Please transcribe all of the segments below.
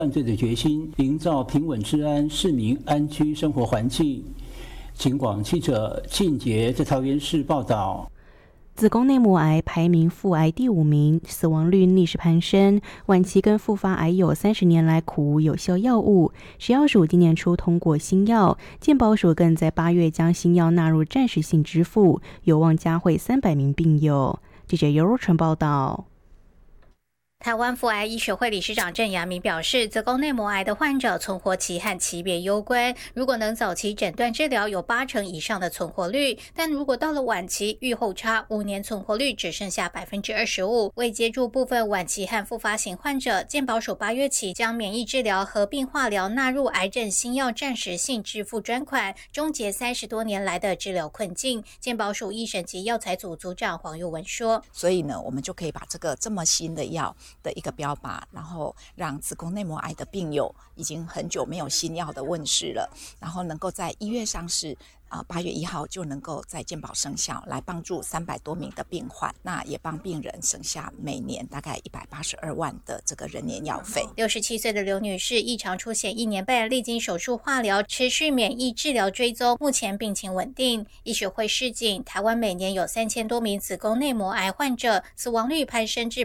犯罪的决心，营造平稳治安、市民安居生活环境。警广记者靳杰在桃园市报道。 子宫内膜癌排名腹癌第5名，死亡率逆势攀升。晚期跟复发癌友30年来苦无有效药物。食药署今年初通过新药，健保署更在8月将新药纳入暂时性支付，有望嘉惠300名病友。记者尤若纯报道。 台湾妇癌医学会理事长郑阳明表示，子宫内膜癌的患者存活期和级别攸关，如果能早期诊断治疗，有80%以上的存活率，但如果到了晚期，预后差5年存活率只剩下25%。为接住部分晚期和复发型患者，健保署8月起将免疫治疗合并化疗纳入癌症新药暂时性支付专款，终结30多年来的治疗困境。健保署医审及药材组组长黄玉文说， 所以呢，我们就可以把这个这么新的药的一个标靶，然后让子宫内膜癌的病友已经很久没有新药的问世了，然后能够在1月上市，8月1号就能够在健保生效，来帮助300多名的病患，那也帮病人省下每年大概182万的这个人年药费。 67岁的刘女士异常出血1年半，历经手术化疗，持续免疫治疗追踪，目前病情稳定。医学会示警，台湾每年有3000多名子宫内膜癌患者，死亡率攀升至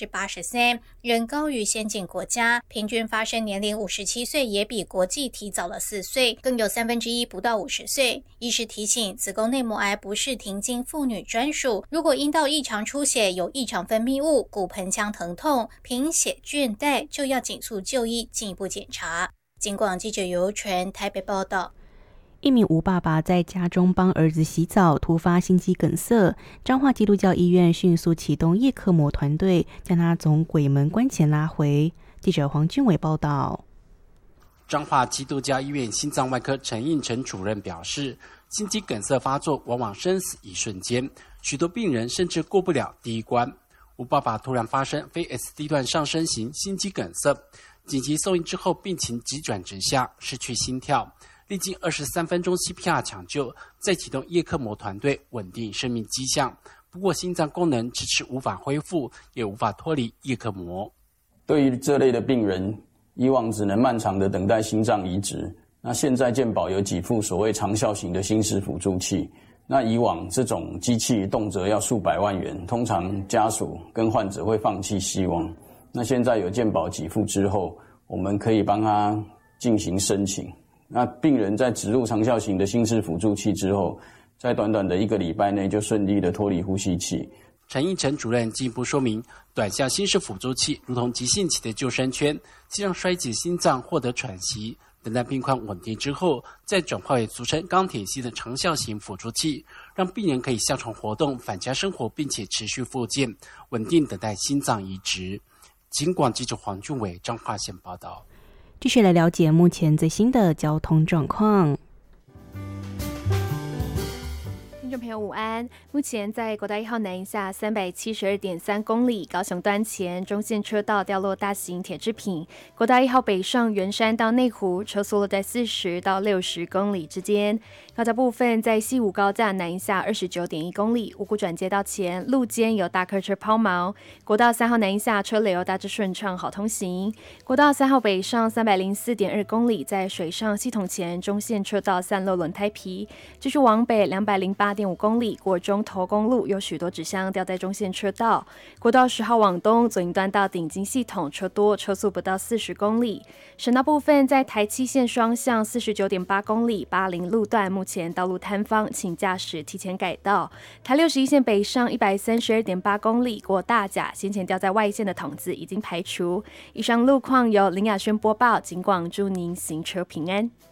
83%，仍高于先进国家，平均发生年龄57岁，也比国际提早了4岁，更有1/3不到50岁。医师提醒，子宫内膜癌不是停经妇女专属，如果阴道异常出血、有异常分泌物、骨盆腔疼痛、贫血、倦怠，就要紧速就医，进一步检查。警广记者尤纯台北报道。 一名吴爸爸在家中帮儿子洗澡，突发心肌梗塞。彰化基督教医院迅速启动叶克膜团队，将他从鬼门关前拉回。记者黄俊伟报道。 彰化基督教医院心脏外科陈应成主任表示，心肌梗塞发作往往生死一瞬间，许多病人甚至过不了第一关。吴爸爸突然发生非 S 地段上升型心肌梗塞，紧急送医之后病情急转直下，失去心跳，历经23分钟 CPR 抢救，再启动叶克膜团队稳定生命迹象。不过心脏功能迟迟无法恢复，也无法脱离叶克膜。 对于这类的病人，以往只能漫长的等待心脏移植，那现在健保有几副所谓长效型的心室辅助器，那以往这种机器动辄要数百万元，通常家属跟患者会放弃希望。那现在有健保给付之后，我们可以帮他进行申请。那病人在植入长效型的心室辅助器之后，在短短的1个礼拜内就顺利的脱离呼吸器。 陈应成主任进一步说明，短效心室辅助器如同急性期的救生圈，既让衰竭心脏获得喘息，等待病况稳定之后，再转化为俗称钢铁系的长效型辅助器，让病人可以下床活动、返家生活，并且持续复健，稳定等待心脏移植。警广记者黄俊伟彰化县报道。 继续来了解目前最新的交通状况。 听众朋友午安，目前在国道1号南一下372.3公里，高雄端前中线车道掉落大型铁制品；国道1号北上圆山到内湖，车速落在40到60公里之间。高架部分在西武高架南一下29.1公里，五股转接道前路肩有大客车抛锚。国道3号南一下车流大致顺畅，好通行。国道3号北上304.2公里，在水上系统前中线车道散落轮胎皮，继续往北208.5公里，过中投公路有许多纸箱掉在中线车道。国道10号往东左营段到顶金系统车多，车速不到40公里。省道部分在台七线双向49.8公里80路段，目前道路坍方，请驾驶提前改道。台61线北上132.8公里，过大甲，先前掉在外线的筒子已经排除。以上路况由林雅轩播报，警广祝您行车平安。